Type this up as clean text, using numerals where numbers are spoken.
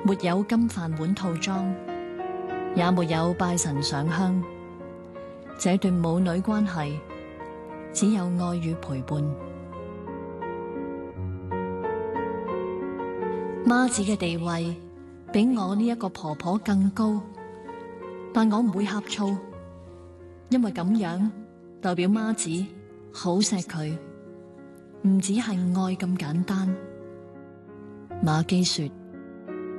沒有金飯碗套裝，也沒有拜神上香，這段母女關係只有愛與陪伴。媽子嘅地位比我呢一個婆婆更高，但我唔會呷醋，因為咁樣代表媽子好錫佢，唔只係愛咁簡單。馬基說。